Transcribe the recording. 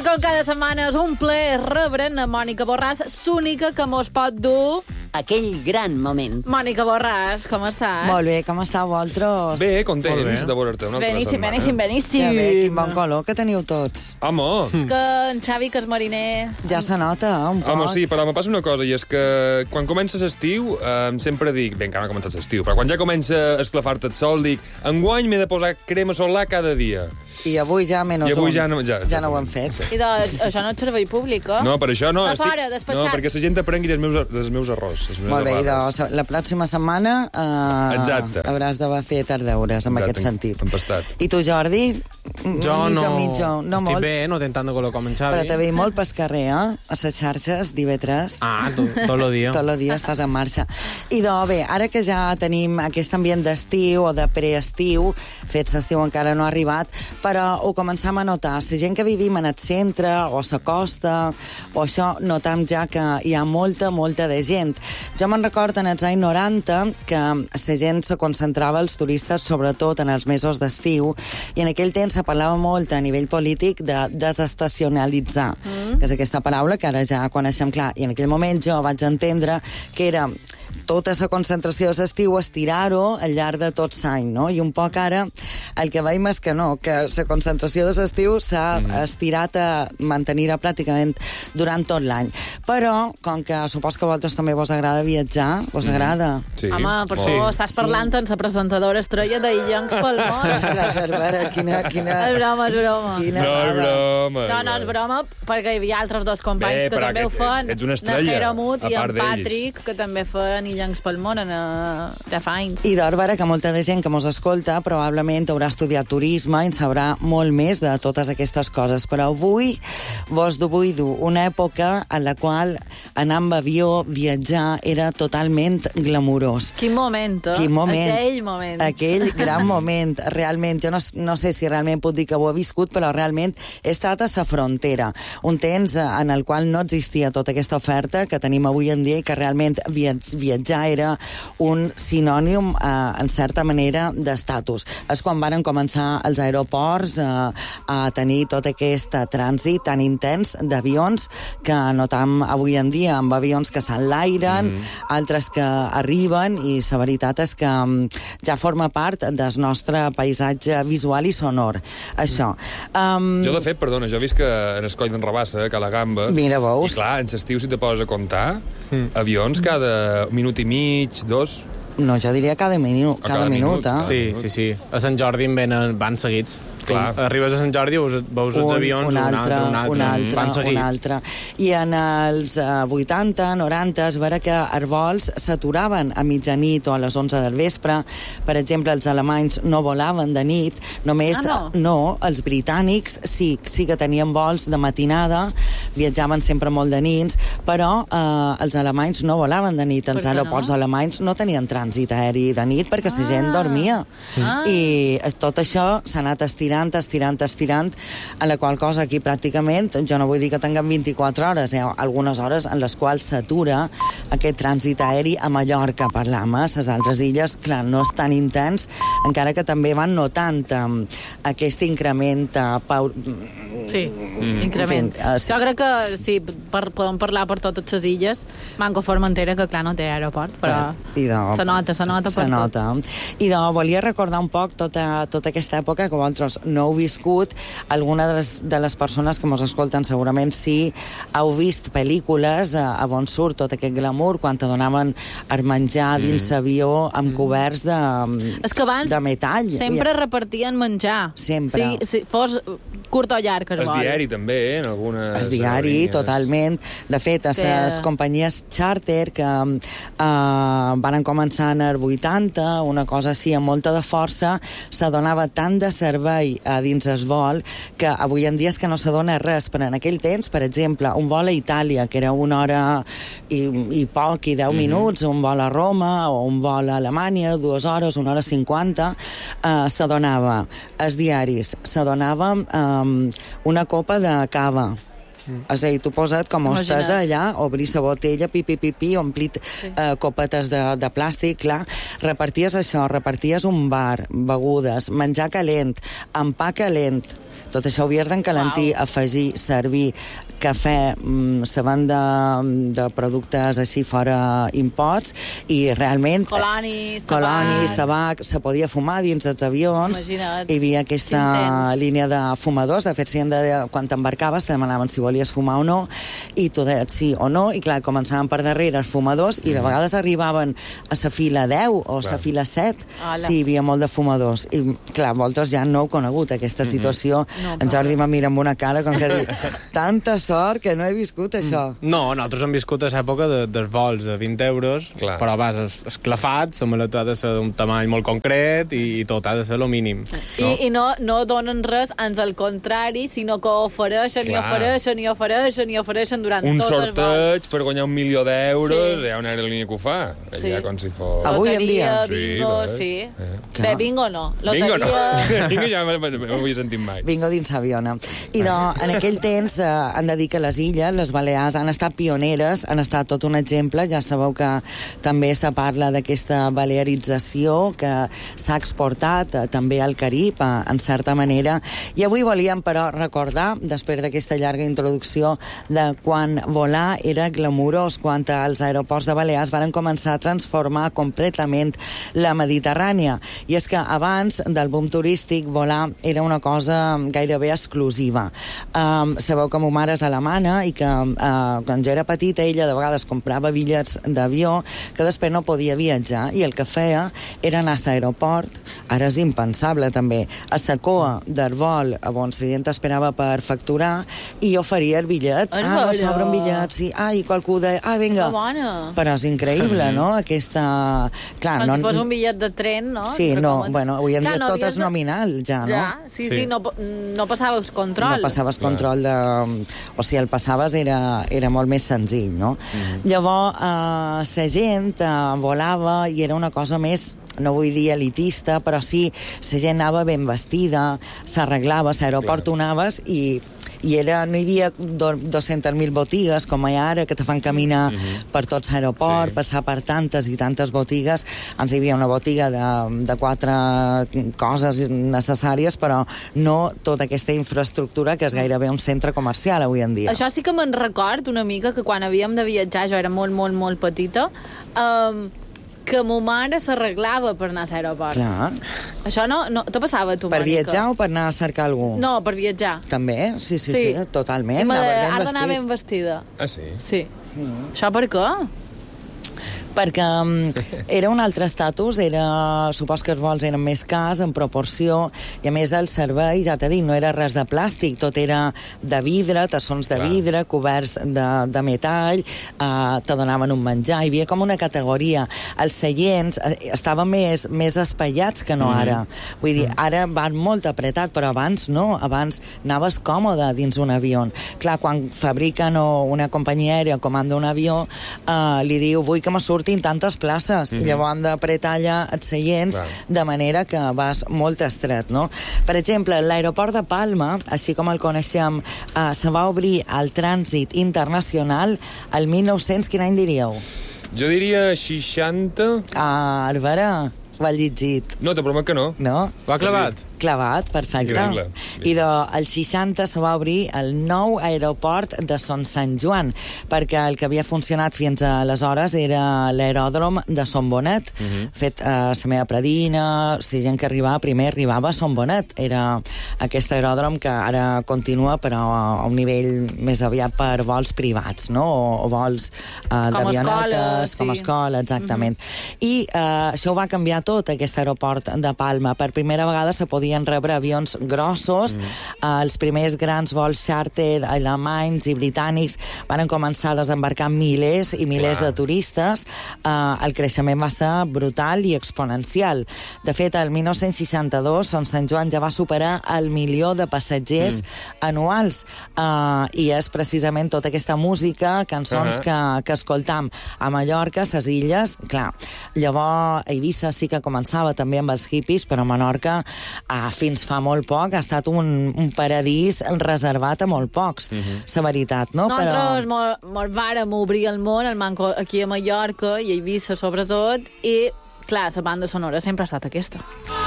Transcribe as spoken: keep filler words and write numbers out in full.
com cada setmana és un plaer rebre'n a Mònica Borràs, l'única que mos pot dur aquell gran moment. Mònica Borràs, com estàs? Molt bé, com estàu vosaltres? Bé, contents de veure-te una altra Beníssim, setmana. beníssim, beníssim. Que bé, quin bon color que teniu tots. Home! És que en Xavi, que és mariner... Ja se nota, un poc. Home, sí, però me passa una cosa, i és que quan comença l'estiu, eh, sempre dic, bé, encara no ha començat l'estiu, però quan ja comença a esclafar-te el sol, dic, enguany m'he de posar crema solar cada dia. I avui ja menys I avui un. ja no, ja, ja no ho hem fet. I de, això no és servei públic, eh? No, per això no. De estic... fora, despatxat. No, perquè la gent aprengui dels meus, dels meus errors. Els meus Molt bé, i errades. doncs, la pròxima setmana eh, Exacte. hauràs d'haver fet tardeures, en Exacte, aquest sentit. tempestat. I tu, Jordi? Jo mitjo, no... Mitjo, no Estic molt. bé, no tenc tant de color com en Xavi. Però te veig molt pel carrer, eh? A les xarxes, d'I V tres. Ah, tot, tot el dia. Tot el dia estàs en marxa. I doncs bé, ara que ja tenim aquest ambient d'estiu o de preestiu, fet l'estiu encara no ha arribat, però ho començam a notar. La gent que vivim en el centre o a la costa, o això, notam ja que hi ha molta, molta de gent. Jo me'n recordo en els anys noranta que la gent se concentrava, els turistes, sobretot en els mesos d'estiu, i en aquell temps se parlava molt a nivell polític de desestacionalitzar, mm. que és aquesta paraula que ara ja coneixem clar. I en aquell moment jo vaig entendre que era tota la concentració de l'estiu estirar-ho al llarg de tot l'any, no? I un poc ara el que veiem és que no, que la concentració de l'estiu s'ha mm. estirat a mantenir-la pràcticament durant tot l'any. Però, com que supos que a vosaltres també vos agrada viatjar, vos mm. agrada? Sí. Home, per Sí. favor, estàs parlant sí. amb la presentadora estrella d'Illencs pel món. Ostres, Cervera, quina... quina... És broma, és broma. Quina No, és errada. broma. No, no, és broma, perquè hi havia altres dos companys Bé, que però també ho aquest- fan. ets una estrella, Na Heramut a i part en Patrick, que també fan Illencs pel món en, uh, ja fa anys. I d'Òrbara, que molta de gent que mos escolta probablement haurà estudiat turisme i en sabrà molt més de totes aquestes coses. Però avui vos vull dur una època en la qual anar amb avió, viatjar, era totalment glamurós. Quin moment, eh? Quin moment. Aquell moment. Aquell gran moment. Realment, jo no, no sé si realment puc dir que ho he viscut, però realment he estat a la frontera. Un temps en el qual no existia tota aquesta oferta que tenim avui en dia i que realment viatjar era un sinònim, eh, en certa manera, d'estatus. És quan varen començar els aeroports eh, a tenir tot aquest trànsit tan intens d'avions que notam avui en dia, amb avions que s'enlairen, mm. altres que arriben, i la veritat és que ja forma part del nostre paisatge visual i sonor. Això. Um, Jo, de fet, perdona, jo he vist que en el coll d'en Rabassa, que a la Gamba... Mira, veus? I clar, en l'estiu, si te poses a comptar, mm. avions cada minut i mig, dos... no, jo diria cada, minu cada, cada minut, minut, eh? Sí, sí, sí. A Sant Jordi en venen, van seguits. Clar. Arribes a Sant Jordi, veus, veus els avions, un altre, un altre, un altre, van un seguits. altre. I en els uh, vuitanta, noranta, es veure que els vols s'aturaven a mitjanit o a les onze del vespre. Per exemple, els alemanys no volaven de nit, només... Ah, no? no, els britànics sí, sí que tenien vols de matinada, viatjaven sempre molt de nits, però uh, els alemanys no volaven de nit. Els Per què aeroports no? alemanys no tenien trànsit aeri de nit perquè la gent dormia. Ah. I tot això s'ha anat estirant, estirant, estirant, a la qual cosa aquí pràcticament, jo no vull dir que tinguem vint-i-quatre hores, hi ha algunes hores en les quals s'atura aquest trànsit aeri a Mallorca, parlam, a les altres illes, clar, no és tan intens, encara que també van notant um, aquest increment uh, pau... Sí, mm. increment. En fi, uh, sí. Jo crec que sí, per, podem parlar per totes les illes. Manco Formentera, que clar, no té aeroport, però I de, se nota, se nota per se tot. nota. I de, volia recordar un poc tota, tota aquesta època que vosaltres no heu viscut. Alguna de les, de les persones que ens escolten segurament sí heu vist pel·lícules a, a on surt tot aquest glamour, quan te donaven el menjar dins mm. l'avió amb coberts de, És que abans de metall. sempre repartien menjar. Sempre. Sí, sí, fos curt o llarg, es El vol. diari, també, eh, en algunes... El diari, aerolínies. totalment. De fet, a Que- les companyies charter que eh, van començar en el vuitanta, una cosa així amb molta de força, se donava tant de servei a dins el vol que avui en dia és que no se dona res. Però en aquell temps, per exemple, un vol a Itàlia, que era una hora i, i poc, i deu mm -hmm. minuts, un vol a Roma o un vol a Alemanya, dues hores, una hora cinquanta, eh, se donava als diaris, se donava eh, una copa de cava. Mm. És a dir, tu posa't com estàs allà, obrir la botella, pipi, pipi, omplit sí. eh, copetes de, de plàstic, clar. Reparties això, reparties un bar, begudes, menjar calent, amb pa calent, tot això ho havies d'encalentir, afegir, servir, cafè, mm, se van de, de productes així fora imports, i realment... Colonis, Colonis, tabac... tabac, se podia fumar dins els avions. Imagina't. Hi havia aquesta línia de fumadors, de fet, si de, quan t'embarcaves te demanaven si volies fumar o no, i tu deies sí o no, i clar, començaven per darrere els fumadors, i de vegades arribaven a la fila deu o a la fila set, si hi havia molt de fumadors. I clar, vosaltres ja no heu conegut aquesta situació. No, en Jordi me mira amb una cara com que diu, tanta sort que no he viscut això. No, nosaltres hem viscut a l'època de, dels vols de vint euros, Clar. però vas es, esclafat, la maleta ha de ser d'un tamany molt concret i, i tot ha de ser lo mínim. I, i no, no donen res, ans al contrari, sinó que ofereixen i Clar. ofereixen i ofereixen i ofereixen durant Un tot el vol. sorteig per guanyar un milió d'euros, Sí. hi ha una aerolínia que ho fa. Sí. Ja com si fos... Avui en dia. Loteria, bingo, Sí, sí. eh. Bé, bingo no. Bingo no. Loteria... Bingo ja no m'ho havia sentit mai. Bingo dins aviona. I de, en aquell temps eh, han de dir que les illes, les Balears, han estat pioneres, han estat tot un exemple. Ja sabeu que també se parla d'aquesta balearització que s'ha exportat eh, també al Carib, eh, en certa manera. I avui volíem, però, recordar, després d'aquesta llarga introducció, de quan volar era glamurós, quan els aeroports de Balears van començar a transformar completament la Mediterrània. I és que abans del boom turístic, volar era una cosa gairebé exclusiva. Um, sabeu que ma mare és alemana i que uh, quan jo era petita ella de vegades comprava bitllets d'avió que després no podia viatjar, i el que feia era anar a l'aeroport, ara és impensable també, a la coa del vol on la gent esperava per facturar, i oferia el bitllet. En Ah, me sèrio? sobra un bitllet, sí. Ah, i qualcú deia, ah, vinga. Que bona. Però és increïble, no? Aquesta... Clar, Com no... si fos un bitllet de tren, no? Sí, Entre no, cometes. bueno, avui en Clar, dia no tot havies és de- nominal, ja, no? Ja, sí, sí, Sí. no, no passaves control. No passaves control de... O sigui, el passaves era, era molt més senzill, no? Mm-hmm. Llavors, eh, la gent eh, volava i era una cosa més, no vull dir elitista, però sí, la gent anava ben vestida, s'arreglava, a l'aeroport tu anaves i i era, no hi havia dues-centes mil botigues com hi ha ara, que te fan caminar mm-hmm. per tot l'aeroport, Sí. passar per tantes i tantes botigues. Ens hi havia una botiga de, de quatre coses necessàries, però no tota aquesta infraestructura que és gairebé un centre comercial avui en dia. Això sí que me'n record una mica, que quan havíem de viatjar, jo era molt, molt, molt petita, um, que ma mare s'arreglava per anar a l'aeroport. Clar. Això no, no te passava a tu, Per Mònica? viatjar o per anar a cercar algú? No, per viatjar. També? Sí, sí, sí, sí totalment. I m'ha Anaves de- ben has d'anar vestit. ben vestida. Ah, sí? Sí. Mm. Això per què? Perquè um, era un altre estatus, era, supos que els vols eren més cars en proporció, i a més el servei, ja t'he dit, no era res de plàstic, tot era de vidre, tassons de Clar. vidre, coberts de, de metall, uh, te donaven un menjar, hi havia com una categoria. Els seients eh, estaven més, més espaiats que no ara. Vull dir, ara van molt apretat, però abans no, abans anaves còmode dins un avió. Clar, quan fabriquen o una companyia aèria comanda un avió, uh, li diu, vull que me surtin tantes places, mm -hmm. i llavors han d'apretar allà els seients, Clar. de manera que vas molt estret, no? Per exemple, l'aeroport de Palma, així com el coneixem, uh, se va obrir al trànsit internacional el mil nou-cents, quin any diríeu? Jo diria seixanta... Ah, Arbara, ho ha llegit, No, te promet que no. no? Ho ha clavat? Clavat, perfecte. Increïble. I del seixanta se va obrir el nou aeroport de Son Sant Joan, perquè el que havia funcionat fins aleshores era l'aeròdrom de Son Bonet. Uh -huh. Fet eh, la meva predina, la gent que arribava primer arribava a Son Bonet. Era aquest aeròdrom que ara continua, però a un nivell més aviat per vols privats, no? O, o vols eh, Com d'avionetes, escoles, com a sí. escola, exactament. Uh -huh. I eh, això ho va canviar tot, aquest aeroport de Palma. Per primera vegada se podia rebre avions grossos. Mm. Uh, els primers grans vols xàrter alemanys i britànics van començar a desembarcar milers i milers Clar. de turistes. Uh, el creixement va ser brutal i exponencial. De fet, el mil nou-cents seixanta-dos, Son Sant Joan ja va superar el milió de passatgers mm. anuals. Uh, I és precisament tota aquesta música, cançons Uh-huh. que, que escoltam a Mallorca, a les illes. Clar, llavors a Eivissa sí que començava també amb els hippies, però a Menorca uh, fins fa molt poc ha estat un, un paradís reservat a molt pocs, la veritat, no? Nosaltres però... mos vàrem obrir el món, el manco aquí a Mallorca i a Eivissa sobretot, i clar, la banda sonora sempre ha estat aquesta.